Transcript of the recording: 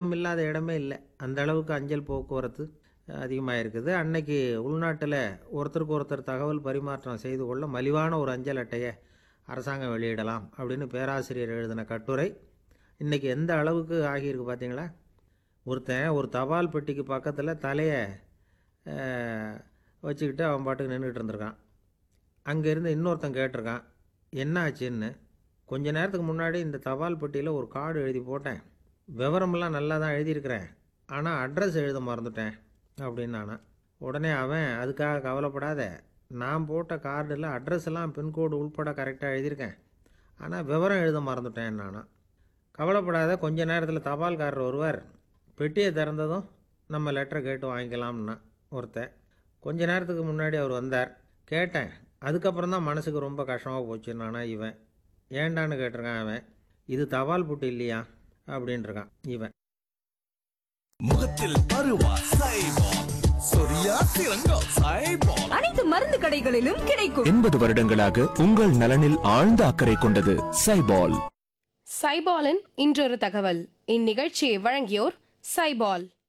பணம் இல்லாத இடமே இல்லை. அந்த அளவுக்கு அஞ்சல் போக்குவரத்து அதிகமாக இருக்குது. அன்னைக்கு உள்நாட்டில் ஒருத்தருக்கு ஒருத்தர் தகவல் பரிமாற்றம் செய்து கொள்ள மலிவான ஒரு அஞ்சல் அட்டையை அரசாங்கம் வெளியிடலாம் அப்படின்னு பேராசிரியர் எழுதின கட்டுரை இன்றைக்கி எந்த அளவுக்கு ஆகியிருக்கு பார்த்தீங்களா? ஒருத்தன் ஒரு தபால் பெட்டிக்கு பக்கத்தில் தலையை வச்சுக்கிட்டு அவன் பாட்டுக்கு நின்றுட்டு இருந்திருக்கான். அங்கேருந்து இன்னொருத்தன் கேட்டிருக்கான், என்ன ஆச்சுன்னு. கொஞ்ச நேரத்துக்கு முன்னாடி இந்த தபால் பெட்டியில் ஒரு கார்டு எழுதி போட்டேன், விவரமெல்லாம் நல்லா தான் எழுதியிருக்கிறேன், ஆனால் அட்ரஸ் எழுத மறந்துட்டேன் அப்படின்னு நானான். உடனே அவன், அதுக்காக கவலைப்படாத, நான் போட்ட கார்டில் அட்ரஸ் எல்லாம் பின்கோடு உள்பட கரெக்டாக எழுதியிருக்கேன், ஆனால் விவரம் எழுத மறந்துட்டேன் நானான். கவலைப்படாத, கொஞ்ச நேரத்தில் தபால்காரர் ஒருவர், பெட்டியை திறந்ததும் நம்ம லெட்டரை கேட்டு வாங்கிக்கலாம்னா ஒருத்தன். கொஞ்ச நேரத்துக்கு முன்னாடி அவர் வந்தார், கேட்டேன், அதுக்கப்புறம் தான் மனசுக்கு ரொம்ப கஷ்டமாக போச்சுன்னானா இவன். ஏண்டான்னு கேட்டிருக்கான் அவன். இது தபால் புட்டு இல்லையா அப்படின்ட்டுருக்கான் இவன். முகத்தில் பருவா சைபால், சொரியா சிறங்கா சைபால். அனைத்து மருந்து கடைகளிலும் கிடைக்கும். 80 வருடங்களாக உங்கள் நலனில் ஆழ்ந்த அக்கறை கொண்டது சைபால். சைபாலின் இன்றொரு தகவல். இந்நிகழ்ச்சியை வழங்கியோர் சைபால்.